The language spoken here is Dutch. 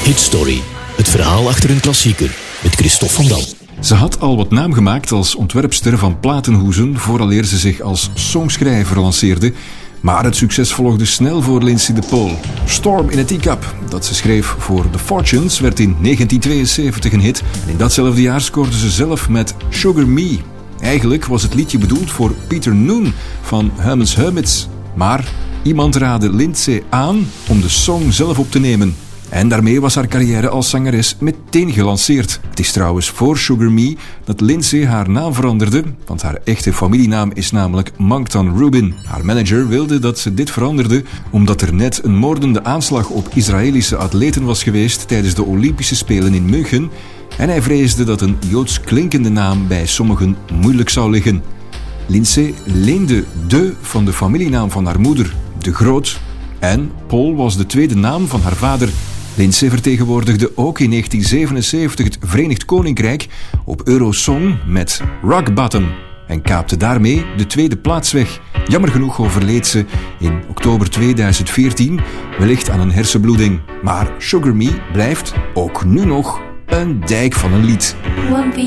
Hitstory, het verhaal achter een klassieker, met Christophe van Dam. Ze had al wat naam gemaakt als ontwerpster van platenhoezen vooraleer ze zich als songschrijver lanceerde. Maar het succes volgde snel voor Lindsay de Pool. Storm in a Teacup, dat ze schreef voor The Fortunes, werd in 1972 een hit. En in datzelfde jaar scoorde ze zelf met Sugar Me. Eigenlijk was het liedje bedoeld voor Peter Noone van Herman's Hermits. Maar iemand raadde Lindsay aan om de song zelf op te nemen. En daarmee was haar carrière als zangeres meteen gelanceerd. Het is trouwens voor Sugar Me dat Lindsay haar naam veranderde, want haar echte familienaam is namelijk Moncton Rubin. Haar manager wilde dat ze dit veranderde omdat er net een moordende aanslag op Israëlische atleten was geweest tijdens de Olympische Spelen in München en hij vreesde dat een Joods klinkende naam bij sommigen moeilijk zou liggen. Lindsay leende de van de familienaam van haar moeder, de Groot, en Paul was de tweede naam van haar vader. Lindsay vertegenwoordigde ook in 1977 het Verenigd Koninkrijk op Eurosong met Rock Bottom en kaapte daarmee de tweede plaats weg. Jammer genoeg overleed ze in oktober 2014, wellicht aan een hersenbloeding. Maar Sugar Me blijft ook nu nog een dijk van een lied.